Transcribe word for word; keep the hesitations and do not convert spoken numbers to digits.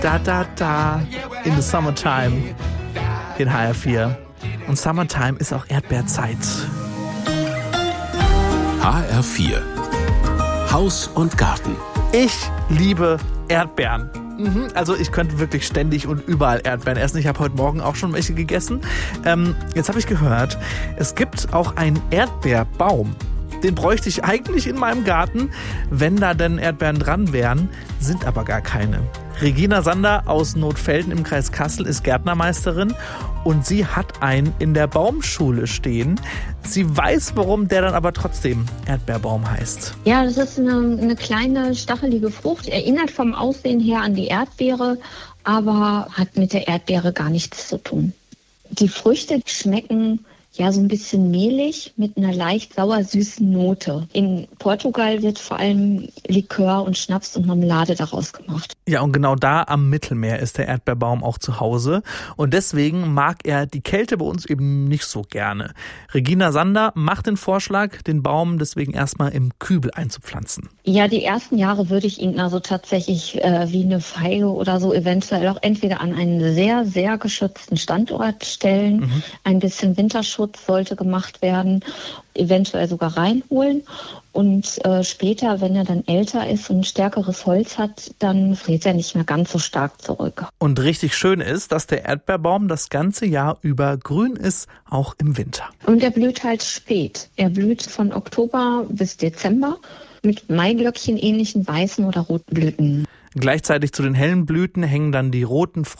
Da, da, da. In the Summertime. In H R vier. Und Summertime ist auch Erdbeerzeit. H R vier. Haus und Garten. Ich liebe Erdbeeren. Mhm, also ich könnte wirklich ständig und überall Erdbeeren essen. Ich habe heute Morgen auch schon welche gegessen. Ähm, jetzt habe ich gehört, es gibt auch einen Erdbeerbaum. Den bräuchte ich eigentlich in meinem Garten, wenn da denn Erdbeeren dran wären, sind aber gar keine. Regina Sander aus Notfelden im Kreis Kassel ist Gärtnermeisterin und sie hat einen in der Baumschule stehen. Sie weiß, warum der dann aber trotzdem Erdbeerbaum heißt. Ja, das ist eine, eine kleine, stachelige Frucht. Erinnert vom Aussehen her an die Erdbeere, aber hat mit der Erdbeere gar nichts zu tun. Die Früchte schmecken ja so ein bisschen mehlig mit einer leicht sauer-süßen Note. In Portugal wird vor allem Likör und Schnaps und Marmelade daraus gemacht. Ja, und genau da am Mittelmeer ist der Erdbeerbaum auch zu Hause. Und deswegen mag er die Kälte bei uns eben nicht so gerne. Regina Sander macht den Vorschlag, den Baum deswegen erstmal im Kübel einzupflanzen. Ja, die ersten Jahre würde ich ihn also tatsächlich äh, wie eine Feige oder so eventuell auch entweder an einen sehr, sehr geschützten Standort stellen, mhm. ein bisschen Winterschutz sollte gemacht werden, eventuell sogar reinholen. Und äh, später, wenn er dann älter ist und ein stärkeres Holz hat, dann friert er nicht mehr ganz so stark zurück. Und richtig schön ist, dass der Erdbeerbaum das ganze Jahr über grün ist, auch im Winter. Und er blüht halt spät. Er blüht von Oktober bis Dezember mit Maiglöckchen ähnlichen weißen oder roten Blüten. Gleichzeitig zu den hellen Blüten hängen dann die roten